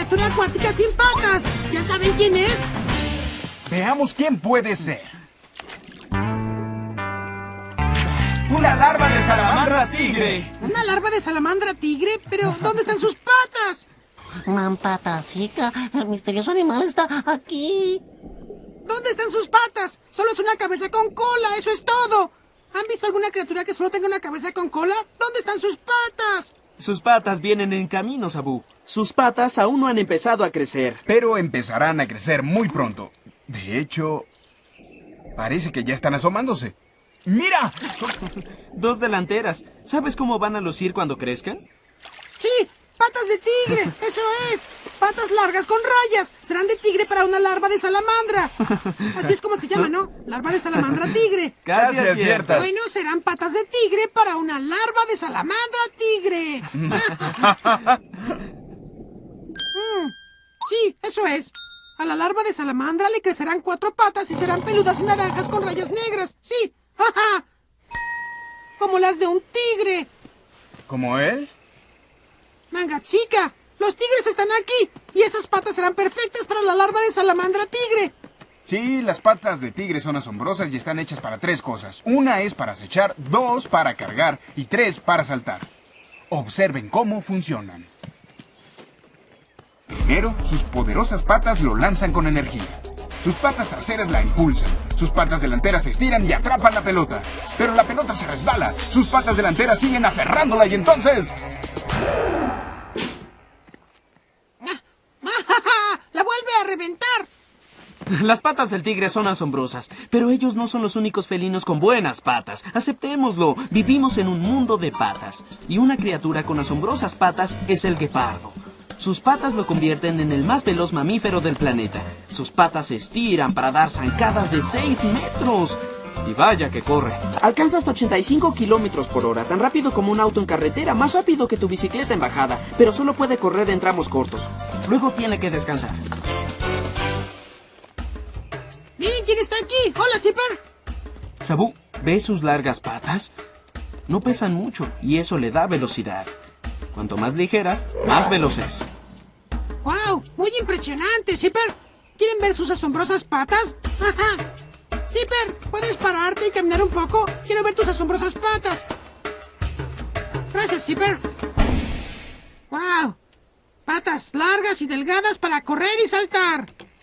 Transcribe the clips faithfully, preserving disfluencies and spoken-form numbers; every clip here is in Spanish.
criatura acuática sin patas. ¿Ya saben quién es? Veamos quién puede ser. ¡Una larva de salamandra tigre! ¿Una larva de salamandra tigre? Pero, ¿dónde están sus patas? Mampatacica, el misterioso animal está aquí. ¿Dónde están sus patas? Solo es una cabeza con cola, eso es todo. ¿Han visto alguna criatura que solo tenga una cabeza con cola? ¿Dónde están sus patas? Sus patas vienen en camino, Sabú. Sus patas aún no han empezado a crecer. Pero empezarán a crecer muy pronto. De hecho, parece que ya están asomándose. ¡Mira! Dos delanteras. ¿Sabes cómo van a lucir cuando crezcan? Sí, patas de tigre, eso es. Patas largas con rayas. Serán de tigre para una larva de salamandra. Así es como se llama, ¿no? Larva de salamandra tigre. Casi aciertas. Bueno, serán patas de tigre para una larva de salamandra tigre. mm, sí, eso es. A la larva de salamandra le crecerán cuatro patas y serán peludas y naranjas con rayas negras. Sí. ¡Ja! Como las de un tigre. ¿Como él? Mangachica, los tigres están aquí y esas patas serán perfectas para la larva de salamandra tigre. Sí, las patas de tigre son asombrosas y están hechas para tres cosas. Una es para acechar, dos para cargar y tres para saltar. Observen cómo funcionan. Primero, sus poderosas patas lo lanzan con energía. Sus patas traseras la impulsan. Sus patas delanteras se estiran y atrapan la pelota. Pero la pelota se resbala. Sus patas delanteras siguen aferrándola y entonces... ¡La vuelve a reventar! Las patas del tigre son asombrosas, pero ellos no son los únicos felinos con buenas patas. Aceptémoslo, vivimos en un mundo de patas. Y una criatura con asombrosas patas es el guepardo. Sus patas lo convierten en el más veloz mamífero del planeta. Sus patas se estiran para dar zancadas de seis metros. Y vaya que corre. Alcanza hasta ochenta y cinco kilómetros por hora, tan rápido como un auto en carretera, más rápido que tu bicicleta en bajada, pero solo puede correr en tramos cortos. Luego tiene que descansar. ¡Miren quién está aquí! ¡Hola, Zipper! Sabú, ¿ves sus largas patas? No pesan mucho y eso le da velocidad. Cuanto más ligeras, más veloces. ¡Wow! ¡Muy impresionante, Zipper! ¿Quieren ver sus asombrosas patas? ¡Ajá! Zipper, ¿puedes pararte y caminar un poco? Quiero ver tus asombrosas patas. Gracias, Zipper. ¡Wow! Patas largas y delgadas para correr y saltar.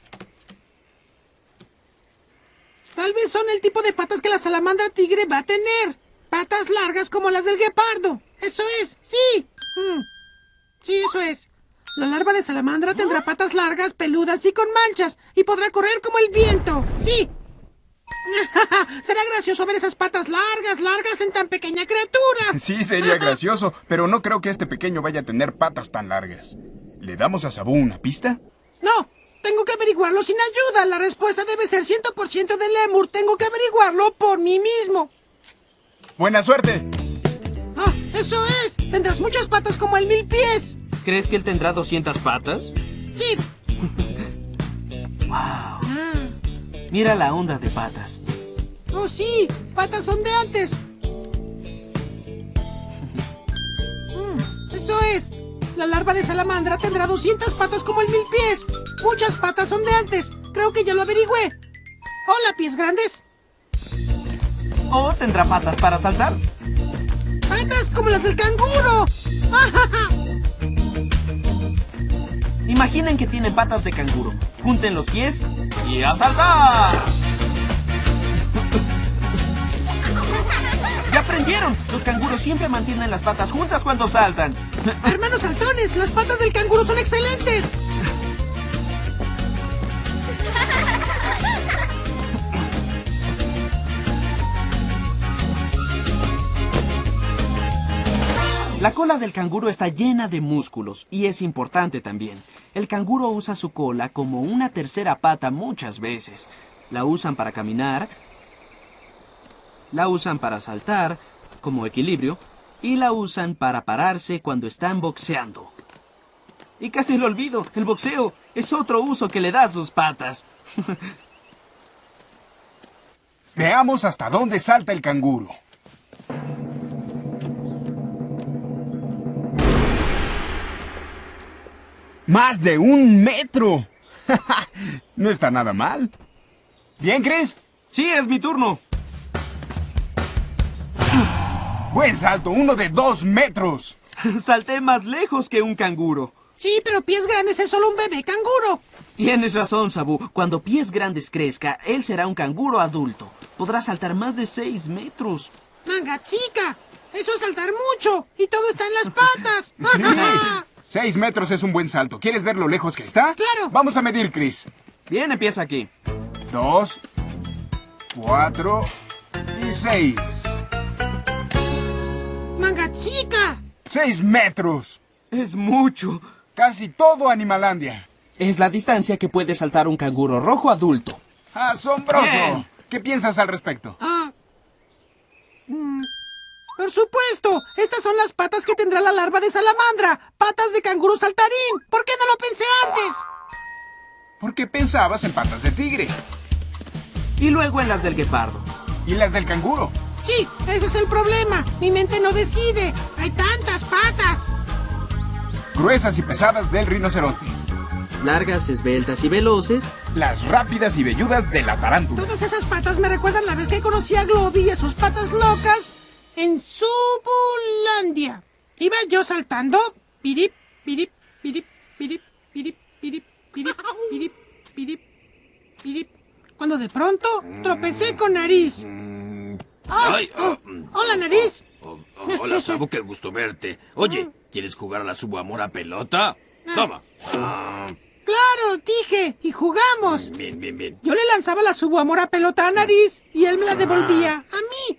Tal vez son el tipo de patas que la salamandra tigre va a tener. Patas largas como las del guepardo. ¡Eso es! ¡Sí! Mm. Sí, eso es. La larva de salamandra tendrá patas largas, peludas y con manchas. Y podrá correr como el viento. ¡Sí! Será gracioso ver esas patas largas, largas en tan pequeña criatura. Sí, sería gracioso, pero no creo que este pequeño vaya a tener patas tan largas. ¿Le damos a Sabú una pista? No, tengo que averiguarlo sin ayuda. La respuesta debe ser cien por ciento de Lemur. Tengo que averiguarlo por mí mismo. ¡Buena suerte! ¡Ah, eso es! Tendrás muchas patas como el mil pies. ¿Crees que él tendrá doscientas patas? Sí. ¡Wow! Ah. Mira la onda de patas. Oh, sí, patas ondeantes. mm, eso es. La larva de salamandra tendrá doscientas patas como el mil pies. Muchas patas ondeantes. Creo que ya lo averigüé. Hola, pies grandes. ¿O tendrá patas para saltar? ¡Patas como las del canguro! Imaginen que tienen patas de canguro. Junten los pies y ¡a saltar! ¡Ya aprendieron! Los canguros siempre mantienen las patas juntas cuando saltan. Hermanos saltones, las patas del canguro son excelentes. La cola del canguro está llena de músculos y es importante también. El canguro usa su cola como una tercera pata muchas veces. La usan para caminar, la usan para saltar, como equilibrio, y la usan para pararse cuando están boxeando. Y casi lo olvido, el boxeo es otro uso que le da a sus patas. Veamos hasta dónde salta el canguro. ¡Más de un metro! No está nada mal. ¿Bien, Chris? Sí, es mi turno. Buen salto, uno de dos metros. Salté más lejos que un canguro. Sí, pero Pies Grandes es solo un bebé canguro. Tienes razón, Sabu. Cuando Pies Grandes crezca, él será un canguro adulto. Podrá saltar más de seis metros. Manga chica, eso es saltar mucho y todo está en las patas. Sí. Seis metros es un buen salto. ¿Quieres ver lo lejos que está? Claro. Vamos a medir, Chris. Bien, empieza aquí. Dos, cuatro y seis. Manga chica. ¡Seis metros! Es mucho. Casi todo Animalandia. Es la distancia que puede saltar un canguro rojo adulto. ¡Asombroso! Bien. ¿Qué piensas al respecto? Ah. Mm, por supuesto, estas son las patas que tendrá la larva de salamandra. Patas de canguro saltarín. ¿Por qué no lo pensé antes? Porque pensabas en patas de tigre. Y luego en las del guepardo. Y las del canguro. Sí, ese es el problema. Mi mente no decide. Hay tantas patas. Gruesas y pesadas del rinoceronte. Largas, esbeltas y veloces. Las rápidas y velludas de la tarántula. Todas esas patas me recuerdan la vez que conocí a Globby y a sus patas locas en Subulandia. Iba yo saltando. Pirip, pirip, pirip, pirip, pirip, pirip, pirip, pirip, pirip, pirip. Cuando de pronto tropecé con Nariz. ¡Ay! Oh, ¡Hola, Nariz! Oh, oh, hola, Sabu, qué gusto verte. Oye, ¿quieres jugar a la Subuamor a pelota? Toma. Ah, ¡Claro! Dije, y jugamos. bien, bien, bien. Yo le lanzaba la Subuamora pelota a Nariz y él me la devolvía a mí.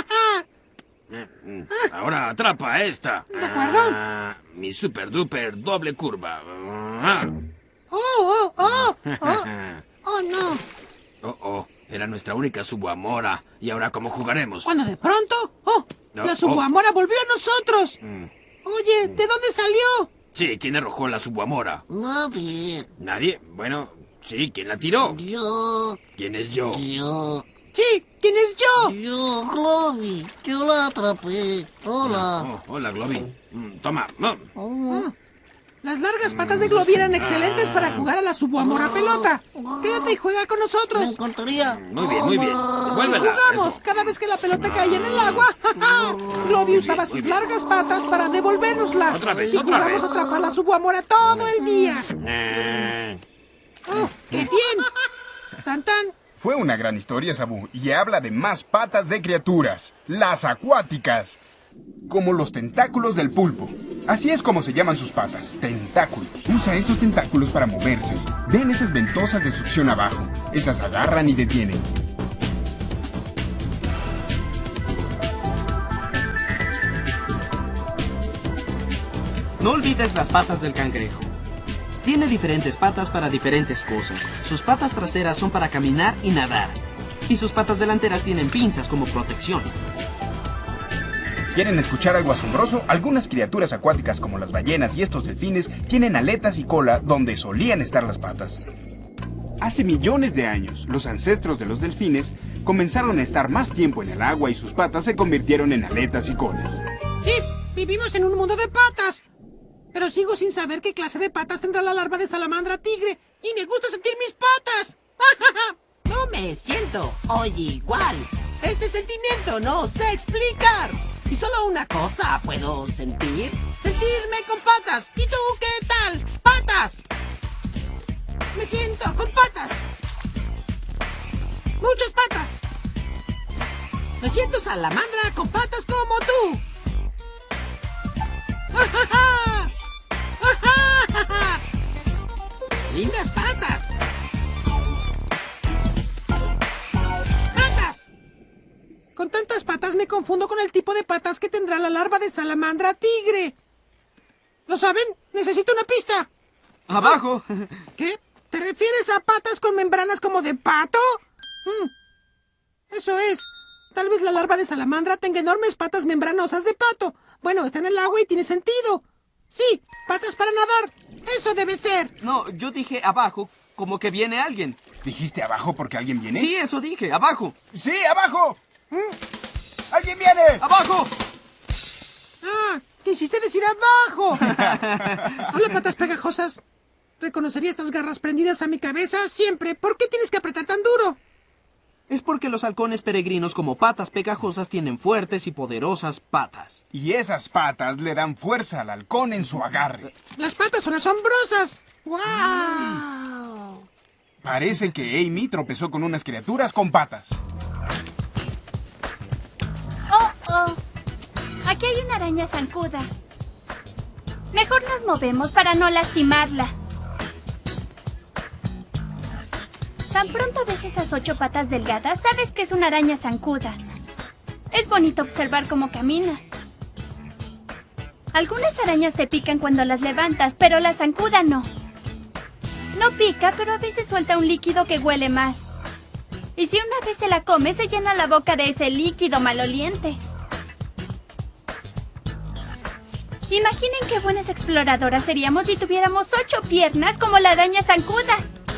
Eh, mm, Ahora atrapa a esta. ¿De acuerdo? Ah, mi super duper doble curva. Ah. ¡Oh, oh, oh! ¡Oh, oh no! Oh, oh, era nuestra única Subuamora. ¿Y ahora cómo jugaremos? Cuando de pronto, ¡oh! No, La oh. Subuamora volvió a nosotros. Mm. Oye, ¿de dónde salió? Sí, ¿quién arrojó la Subuamora? Nadie. ¿Nadie? Bueno, sí, ¿quién la tiró? Yo. ¿Quién es yo? Yo. Sí, ¿quién es yo? Yo, Globby. Yo la atrapé. Hola. Oh, hola, Globby. Mm, Toma. Mm. Oh, las largas patas de Globby eran excelentes para jugar a la Subuamora pelota. Quédate y juega con Me nosotros. encantaría. Muy bien, muy bien. Toma. Devuélvela. Jugamos Eso. cada vez que la pelota caía en el agua. Globby usaba sus largas patas para devolvernosla. Otra vez, y otra jugamos vez. a atrapar la Subuamora todo el día. Eh, ¡Oh, qué bien! ¡Tan, tan! Fue una gran historia, Sabu, y habla de más patas de criaturas, las acuáticas, como los tentáculos del pulpo. Así es como se llaman sus patas, tentáculos. Usa esos tentáculos para moverse. Ven esas ventosas de succión abajo. Esas agarran y detienen. No olvides las patas del cangrejo. Tiene diferentes patas para diferentes cosas. Sus patas traseras son para caminar y nadar. Y sus patas delanteras tienen pinzas como protección. ¿Quieren escuchar algo asombroso? Algunas criaturas acuáticas como las ballenas y estos delfines tienen aletas y cola donde solían estar las patas. Hace millones de años, los ancestros de los delfines comenzaron a estar más tiempo en el agua y sus patas se convirtieron en aletas y colas. Sí, vivimos en un mundo de patas. Pero sigo sin saber qué clase de patas tendrá la larva de salamandra tigre. Y me gusta sentir mis patas. No me siento hoy igual. Este sentimiento no sé explicar. Y solo una cosa puedo sentir. Sentirme con patas. ¿Y tú qué tal? ¡Patas! Me siento con patas. Muchas patas. Me siento salamandra con patas como tú. ¡Lindas patas! ¡Patas! Con tantas patas me confundo con el tipo de patas que tendrá la larva de salamandra tigre. ¿Lo saben? Necesito una pista. ¡Abajo! ¿Qué? ¿Te refieres a patas con membranas como de pato? Mm, Eso es. Tal vez la larva de salamandra tenga enormes patas membranosas de pato. Bueno, está en el agua y tiene sentido. Sí, patas para nadar. Eso debe ser. No, yo dije abajo, como que viene alguien. ¿Dijiste abajo porque alguien viene? Sí, eso dije, abajo. ¡Sí, abajo! ¿Mm? ¡Alguien viene! ¡Abajo! Ah, quisiste decir abajo. Hola, patas pegajosas. cosas. Reconocería estas garras prendidas a mi cabeza siempre. ¿Por qué tienes que apretar tan duro? Es porque los halcones peregrinos como patas pegajosas tienen fuertes y poderosas patas. Y esas patas le dan fuerza al halcón en su agarre. Las patas son asombrosas. ¡Wow! Parece que Amy tropezó con unas criaturas con patas. Oh, oh. Aquí hay una araña zancuda. Mejor nos movemos para no lastimarla. Tan pronto ves esas ocho patas delgadas, sabes que es una araña zancuda. Es bonito observar cómo camina. Algunas arañas te pican cuando las levantas, pero la zancuda no. No pica, pero a veces suelta un líquido que huele mal. Y si una vez se la come, se llena la boca de ese líquido maloliente. Imaginen qué buenas exploradoras seríamos si tuviéramos ocho piernas como la araña zancuda.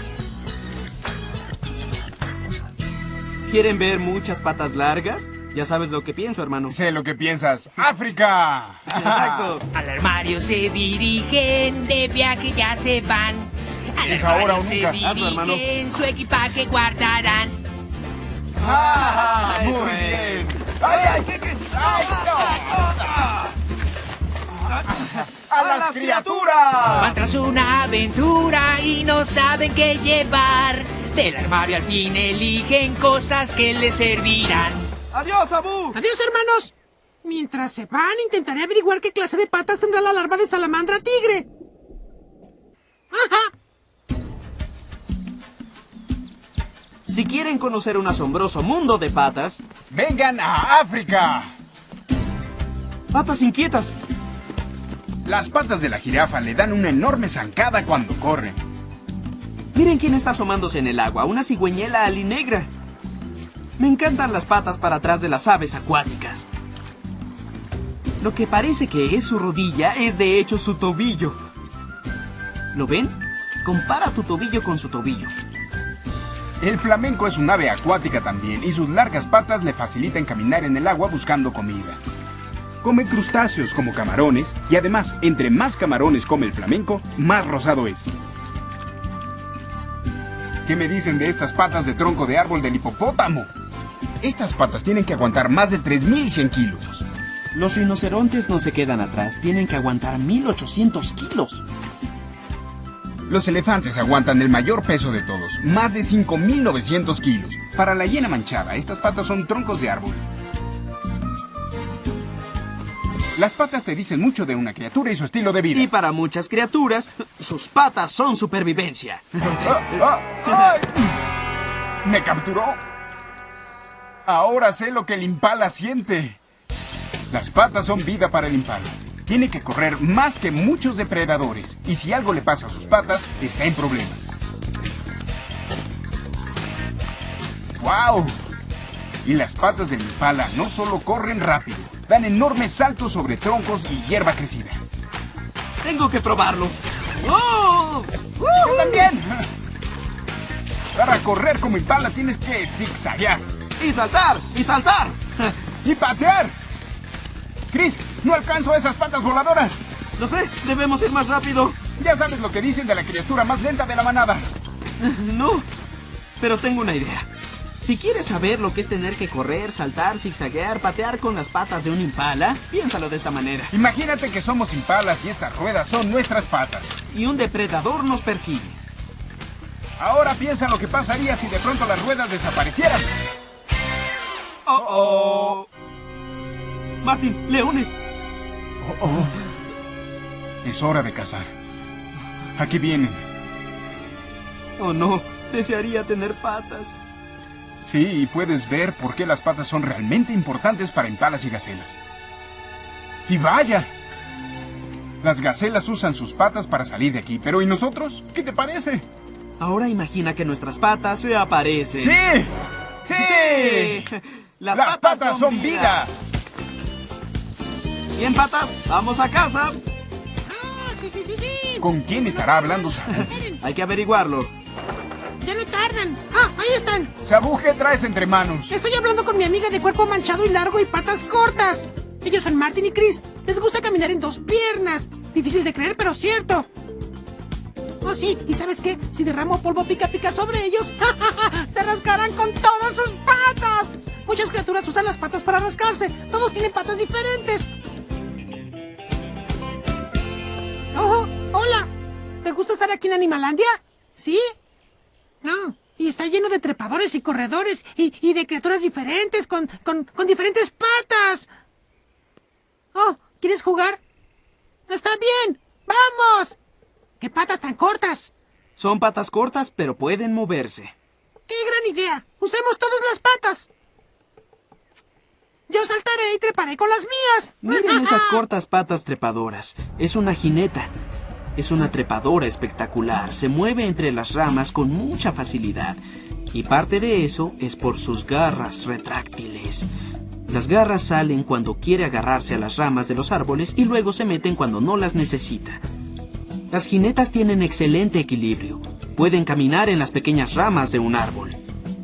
¿Quieren ver muchas patas largas? Ya sabes lo que pienso, hermano. Sé lo que piensas. ¡África! Exacto. Al armario se dirigen, de viaje ya se van. Al Es armario ahora o se nunca. Hazlo, hermano. dirigen, su equipaje guardarán. ¡Ah! Eso ¡Muy es. bien! ¡Ay, ay, qué, qué! ¡Ay, no! ¡A las criaturas! Van tras una aventura y no saben qué llevar. Del armario al fin eligen cosas que les servirán. ¡Adiós, Abu! ¡Adiós, hermanos! Mientras se van, intentaré averiguar qué clase de patas tendrá la larva de salamandra tigre. ¡Ajá! Si quieren conocer un asombroso mundo de patas, ¡Vengan a África! patas inquietas. Las patas de la jirafa le dan una enorme zancada cuando corren. Miren quién está asomándose en el agua, una cigüeñela alinegra. Me encantan las patas para atrás de las aves acuáticas. Lo que parece que es su rodilla es de hecho su tobillo. ¿Lo ven? Compara tu tobillo con su tobillo. El flamenco es un ave acuática también y sus largas patas le facilitan caminar en el agua buscando comida. Come crustáceos como camarones y además, entre más camarones come el flamenco, más rosado es. ¿Qué me dicen de estas patas de tronco de árbol del hipopótamo? Estas patas tienen que aguantar más de tres mil cien kilos. Los rinocerontes no se quedan atrás, tienen que aguantar mil ochocientos kilos. Los elefantes aguantan el mayor peso de todos, más de cinco mil novecientos kilos. Para la hiena manchada, estas patas son troncos de árbol. Las patas te dicen mucho de una criatura y su estilo de vida. Y para muchas criaturas, sus patas son supervivencia. ¡Ah! ¡Ah! ¡Ay! ¿Me capturó? Ahora sé lo que el impala siente. Las patas son vida para el impala. Tiene que correr más que muchos depredadores. Y si algo le pasa a sus patas, está en problemas. ¡Wow! Y las patas del impala no solo corren rápido, dan enormes saltos sobre troncos y hierba crecida. Tengo que probarlo. ¡Oh! ¡Yo también! Para correr como impala tienes que zigzaguear ¡Y saltar! ¡Y saltar! y patear. Chris, no alcanzo a esas patas voladoras. Lo sé, debemos ir más rápido. Ya sabes lo que dicen de la criatura más lenta de la manada. No, pero tengo una idea. Si quieres saber lo que es tener que correr, saltar, zigzaguear, patear con las patas de un impala, piénsalo de esta manera. Imagínate que somos impalas y estas ruedas son nuestras patas. Y un depredador nos persigue. Ahora piensa lo que pasaría si de pronto las ruedas desaparecieran. ¡Oh, oh! Martin, leones. Oh, oh. Es hora de cazar. Aquí vienen. Oh, no. Desearía tener patas. Sí, y puedes ver por qué las patas son realmente importantes para impalas y gacelas. ¡Y vaya! Las gacelas usan sus patas para salir de aquí, pero ¿y nosotros? ¿Qué te parece? Ahora imagina que nuestras patas reaparecen. ¡Sí! ¡Sí! ¡Sí! Las, patas, son vida. Bien, patas, vamos a casa. ¡Ah, sí, sí, sí, sí! ¿Con quién estará hablando Sabu? Esperen, Hay que averiguarlo. ya no tardan. ¡Ah, ahí están! Sabu, ¿qué traes entre manos? Estoy hablando con mi amiga de cuerpo manchado y largo y patas cortas. Ellos son Martin y Chris. Les gusta caminar en dos piernas. Difícil de creer, pero cierto. Oh, sí, ¿y sabes qué? Si derramo polvo pica pica sobre ellos, se rascarán con todas sus patas. Muchas criaturas usan las patas para rascarse. Todos tienen patas diferentes. Oh, hola. ¿Te gusta estar aquí en Animalandia? ¿Sí? No. Y está lleno de trepadores y corredores y, y de criaturas diferentes con, con, con diferentes patas. Oh, ¿quieres jugar? Está bien. ¡Vamos! ¡Qué patas tan cortas! Son patas cortas, pero pueden moverse. ¡Qué gran idea! ¡Usemos todas las patas! Yo saltaré y treparé con las mías. Miren esas cortas patas trepadoras. Es una jineta. Es una trepadora espectacular. Se mueve entre las ramas con mucha facilidad. Y parte de eso es por sus garras retráctiles. Las garras salen cuando quiere agarrarse a las ramas de los árboles y luego se meten cuando no las necesita. Las jinetas tienen excelente equilibrio. Pueden caminar en las pequeñas ramas de un árbol.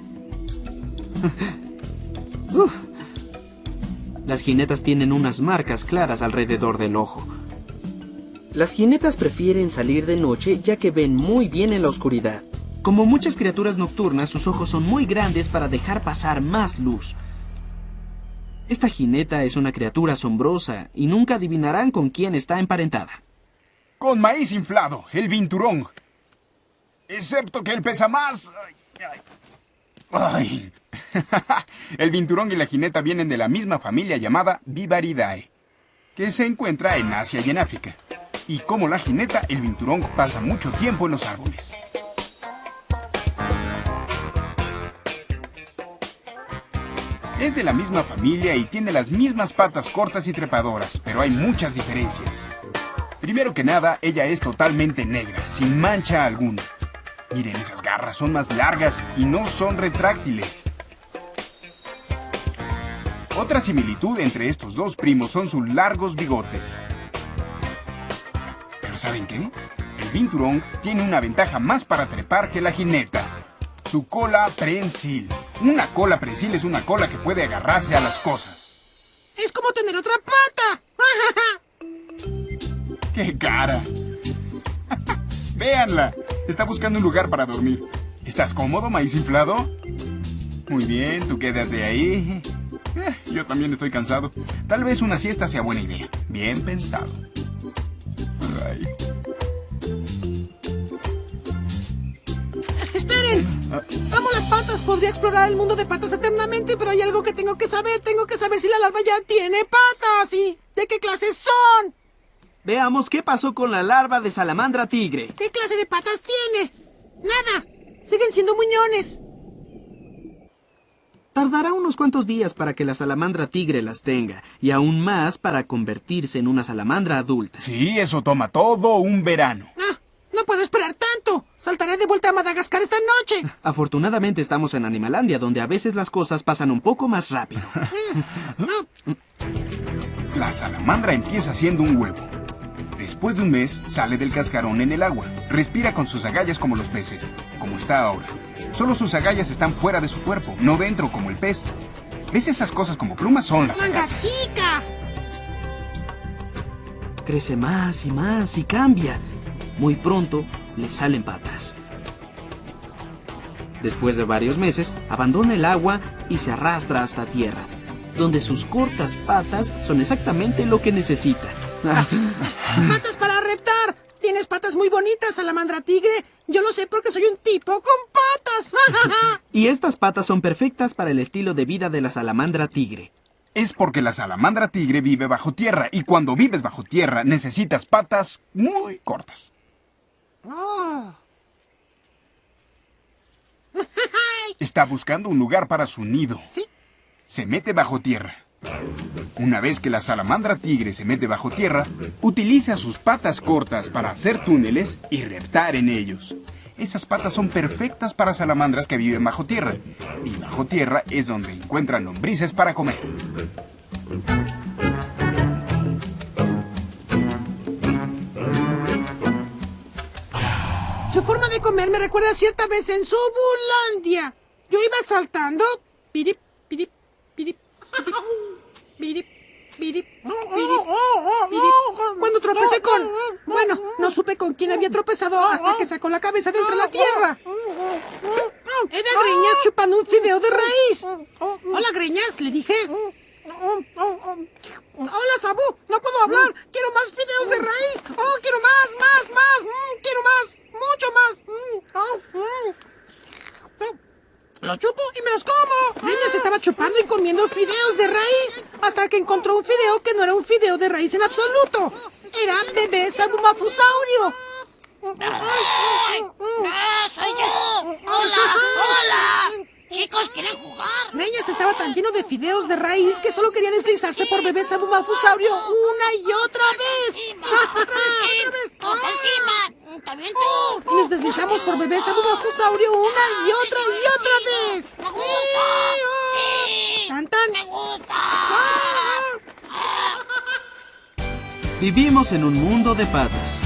Uf. Las jinetas tienen unas marcas claras alrededor del ojo. Las jinetas prefieren salir de noche ya que ven muy bien en la oscuridad. Como muchas criaturas nocturnas, sus ojos son muy grandes para dejar pasar más luz. Esta jineta es una criatura asombrosa y nunca adivinarán con quién está emparentada. Con maíz inflado, el binturong. Excepto que él pesa más. Ay, ay. El binturong y la jineta vienen de la misma familia llamada Vivaridae, que se encuentra en Asia y en África. Y como la jineta, el binturong pasa mucho tiempo en los árboles. Es de la misma familia y tiene las mismas patas cortas y trepadoras, pero hay muchas diferencias. Primero que nada, ella es totalmente negra, sin mancha alguna. Miren, esas garras son más largas y no son retráctiles. Otra similitud entre estos dos primos son sus largos bigotes. ¿Pero saben qué? El binturong tiene una ventaja más para trepar que la jineta. Su cola prensil. Una cola prensil es una cola que puede agarrarse a las cosas. Es como tener otra pata. ¡Qué cara! ¡Véanla! Está buscando un lugar para dormir. ¿Estás cómodo, maíz inflado? Muy bien, tú quédate ahí. Eh, yo también estoy cansado. Tal vez una siesta sea buena idea. Bien pensado. Ay. ¡Esperen! ¡Amo las patas! Podría explorar el mundo de patas eternamente, pero hay algo que tengo que saber. Tengo que saber si la larva ya tiene patas y de qué clase son. Veamos qué pasó con la larva de salamandra tigre. ¿Qué clase de patas tiene? Nada. Siguen siendo muñones. Tardará unos cuantos días para que la salamandra tigre las tenga, y aún más para convertirse en una salamandra adulta. Sí, eso toma todo un verano. No, no puedo esperar tanto. Saltaré de vuelta a Madagascar esta noche. Afortunadamente estamos en Animalandia, donde a veces las cosas pasan un poco más rápido. No. La salamandra empieza siendo un huevo. Después de un mes, sale del cascarón en el agua. Respira con sus agallas como los peces, como está ahora. Solo sus agallas están fuera de su cuerpo, no dentro como el pez. ¿Ves esas cosas como plumas? Son las ¡Manga agallas. chica! Crece más y más y cambia. Muy pronto le salen patas. Después de varios meses, abandona el agua y se arrastra hasta tierra, donde sus cortas patas son exactamente lo que necesita. ¡Patas para reptar! Tienes patas muy bonitas, salamandra tigre. Yo lo sé porque soy un tipo con patas. Y estas patas son perfectas para el estilo de vida de la salamandra tigre. Es porque la salamandra tigre vive bajo tierra y cuando vives bajo tierra necesitas patas muy cortas. Oh. Está buscando un lugar para su nido. ¿Sí? Se mete bajo tierra. Una vez que la salamandra tigre se mete bajo tierra, utiliza sus patas cortas para hacer túneles y reptar en ellos. Esas patas son perfectas para salamandras que viven bajo tierra. Y bajo tierra es donde encuentran lombrices para comer. Su forma de comer me recuerda a cierta vez en Subulandia. Yo iba saltando. Pirip, pirip, pirip, pirip, pirip, Biri, biri, biri. Cuando tropecé con... Bueno, no supe con quién había tropezado hasta que sacó la cabeza de entre la tierra. Era Greñas chupando un fideo de raíz. Hola, Greñas, le dije. Hola, Sabu, no puedo hablar. Quiero más fideos de raíz. Oh, quiero más, más, más. Mm, quiero más, mucho más. Mm, oh, mm. Los chupo y me los como. Greñas estaba chupando y comiendo fideos de raíz hasta que encontró un fideo que no era un fideo de raíz en absoluto. Era bebé sabumafusaurio. ¡Ah, soy yo! ¡Hola! ¡Hola! Chicos, ¿quieren jugar? Greñas estaba tan lleno de fideos de raíz que solo quería deslizarse por bebé sabumafusaurio una y otra vez. ¡Otra vez! ¡Otra encima! ¡También tú! Y nos deslizamos por bebé sabumafusaurio una y otra y otra vez. ¡Me gusta! ¡Sí! ¡Tan, tan! ¡Me gusta! Vivimos en un mundo de patas.